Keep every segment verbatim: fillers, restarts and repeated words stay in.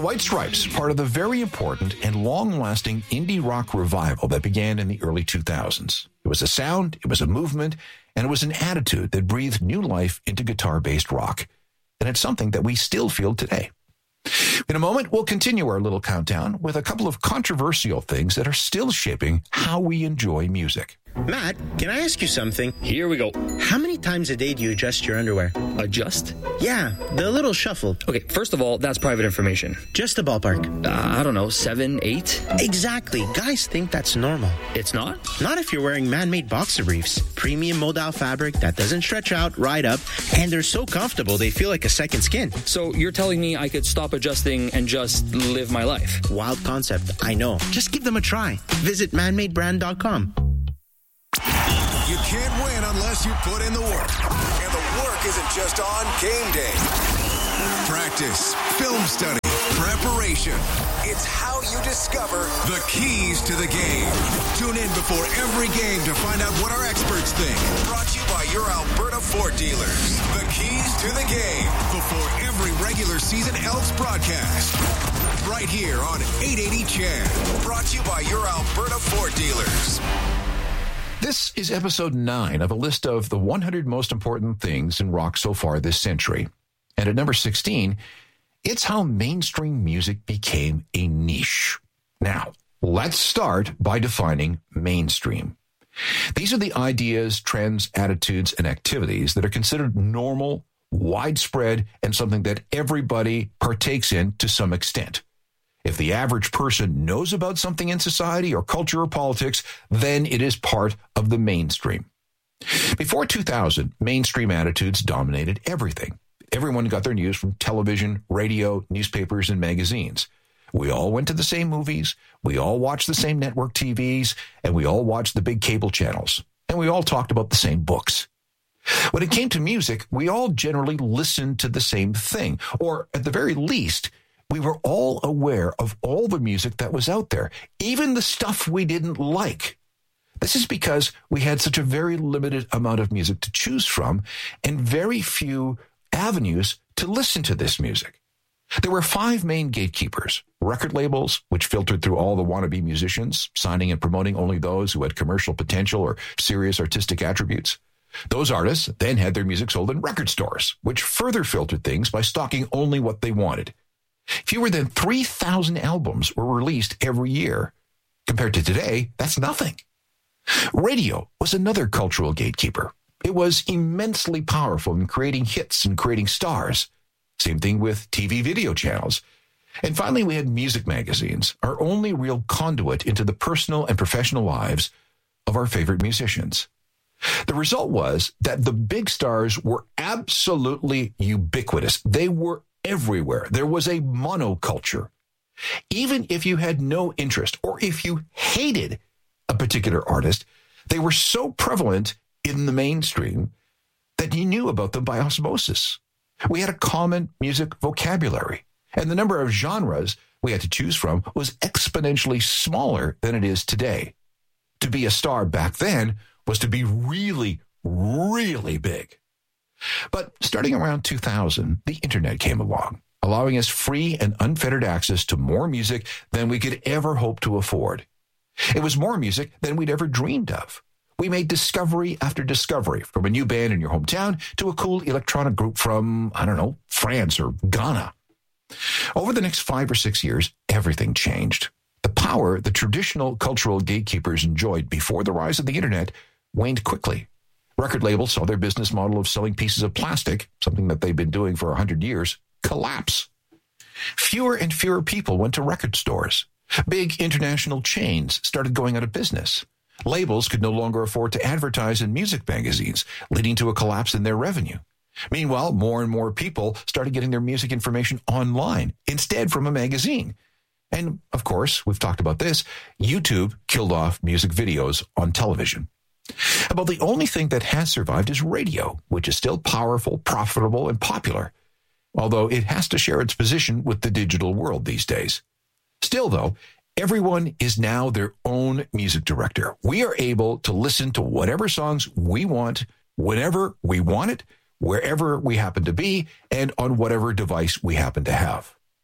White Stripes, part of the very important and long-lasting indie rock revival that began in the early two thousands. It was a sound, it was a movement, and it was an attitude that breathed new life into guitar-based rock. And it's something that we still feel today. In a moment, we'll continue our little countdown with a couple of controversial things that are still shaping how we enjoy music. Matt, can I ask you something? Here we go. How many times a day do you adjust your underwear? Adjust? Yeah, the little shuffle. Okay, first of all, that's private information. Just a ballpark. Uh, I don't know, seven, eight? Exactly. Guys think that's normal. It's not? Not if you're wearing man-made boxer briefs. Premium modal fabric that doesn't stretch out, ride up, and they're so comfortable they feel like a second skin. So you're telling me I could stop adjusting and just live my life? Wild concept, I know. Just give them a try. Visit man made brand dot com. You can't win unless you put in the work. And the work isn't just on game day. Practice, film study, preparation. It's how you discover the keys to the game. Tune in before every game to find out what our experts think. Brought to you by your Alberta Ford dealers. The keys to the game before every regular season Elks broadcast. Right here on eight eighty C H A M. Brought to you by your Alberta Ford dealers. This is episode nine of a list of the one hundred most important things in rock so far this century. And at number sixteen, it's how mainstream music became a niche. Now, let's start by defining mainstream. These are the ideas, trends, attitudes, and activities that are considered normal, widespread, and something that everybody partakes in to some extent. If the average person knows about something in society or culture or politics, then it is part of the mainstream. Before two thousand, mainstream attitudes dominated everything. Everyone got their news from television, radio, newspapers, and magazines. We all went to the same movies, we all watched the same network T Vs, and we all watched the big cable channels. And we all talked about the same books. When it came to music, we all generally listened to the same thing, or at the very least, we were all aware of all the music that was out there, even the stuff we didn't like. This is because we had such a very limited amount of music to choose from and very few avenues to listen to this music. There were five main gatekeepers: record labels, which filtered through all the wannabe musicians, signing and promoting only those who had commercial potential or serious artistic attributes. Those artists then had their music sold in record stores, which further filtered things by stocking only what they wanted. Fewer than three thousand albums were released every year. Compared to today, that's nothing. Radio was another cultural gatekeeper. It was immensely powerful in creating hits and creating stars. Same thing with T V video channels. And finally, we had music magazines, our only real conduit into the personal and professional lives of our favorite musicians. The result was that the big stars were absolutely ubiquitous. They were everywhere. There was a monoculture. Even if you had no interest or if you hated a particular artist, they were so prevalent in the mainstream that you knew about them by osmosis. We had a common music vocabulary, and the number of genres we had to choose from was exponentially smaller than it is today. To be a star back then was to be really, really big. But starting around two thousand, the internet came along, allowing us free and unfettered access to more music than we could ever hope to afford. It was more music than we'd ever dreamed of. We made discovery after discovery, from a new band in your hometown to a cool electronic group from, I don't know, France or Ghana. Over the next five or six years, everything changed. The power the traditional cultural gatekeepers enjoyed before the rise of the internet waned quickly. Record labels saw their business model of selling pieces of plastic, something that they've been doing for one hundred years, collapse. Fewer and fewer people went to record stores. Big international chains started going out of business. Labels could no longer afford to advertise in music magazines, leading to a collapse in their revenue. Meanwhile, more and more people started getting their music information online, instead from a magazine. And, of course, we've talked about this, YouTube killed off music videos on television. About the only thing that has survived is radio, which is still powerful, profitable, and popular, although it has to share its position with the digital world these days. Still, though, everyone is now their own music director. We are able to listen to whatever songs we want, whenever we want it, wherever we happen to be, and on whatever device we happen to have.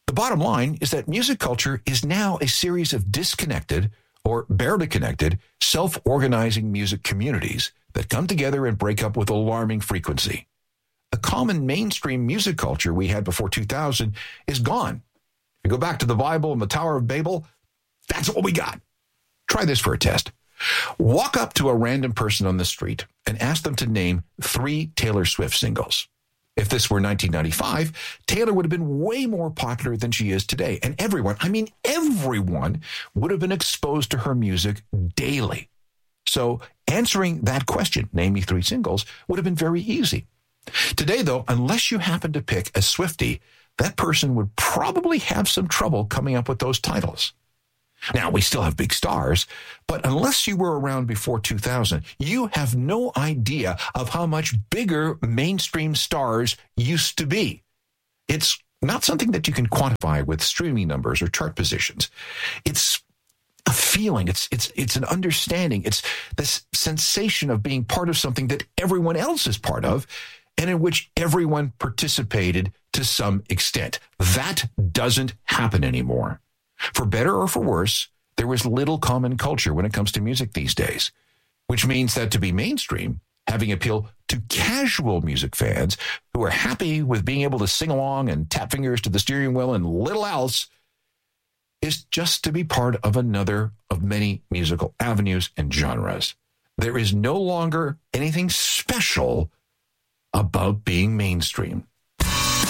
The bottom line is that music culture is now a series of disconnected or barely connected, self-organizing music communities that come together and break up with alarming frequency. The common mainstream music culture we had before two thousand is gone. If you go back to the Bible and the Tower of Babel, that's what we got. Try this for a test. Walk up to a random person on the street and ask them to name three Taylor Swift singles. If this were nineteen ninety-five, Taylor would have been way more popular than she is today. And everyone, I mean everyone, would have been exposed to her music daily. So answering that question, name me three singles, would have been very easy. Today, though, unless you happen to pick a Swiftie, that person would probably have some trouble coming up with those titles. Now, we still have big stars, but unless you were around before two thousand, you have no idea of how much bigger mainstream stars used to be. It's not something that you can quantify with streaming numbers or chart positions. It's a feeling. It's it's it's an understanding. It's this sensation of being part of something that everyone else is part of and in which everyone participated to some extent. That doesn't happen anymore. For better or for worse, there is little common culture when it comes to music these days, which means that to be mainstream, having appeal to casual music fans who are happy with being able to sing along and tap fingers to the steering wheel and little else, is just to be part of another of many musical avenues and genres. There is no longer anything special about being mainstream.